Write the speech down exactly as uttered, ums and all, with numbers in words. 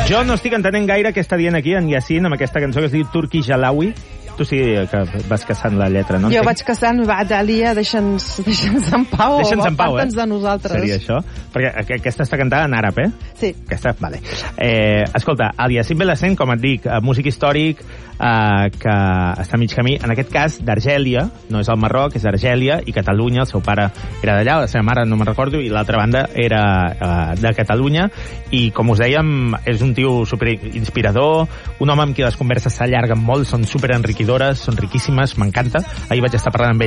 Jo no estic entenent gaire què està dient aquí en Yacine amb aquesta cançó que es diu Turki Jalawi. Tu sí que vas caçant la lletra, no? Jo vaig caçant, va, Dàlia, deixa'ns deixa'ns en pau. Deixa'ns en pau, eh? de nosaltres. Seria això? Perquè aquesta està cantada en àrab, eh? Sí. Aquesta, vale. Eh, escolta, el Yacine Belhacén, com et dic, músic històric eh, que està a mig camí, en aquest cas d'Argèlia, no és el Marroc, és d'Argèlia i Catalunya, el seu pare era d'allà, la seva mare no me'n recordo, i l'altra banda era eh, de Catalunya, i com us dèiem, és un tio superinspirador, un home amb qui les converses s'allarguen molt, són superenriquidores, són riquíssimes, m'encanta. Ahir vaig estar parlant amb ell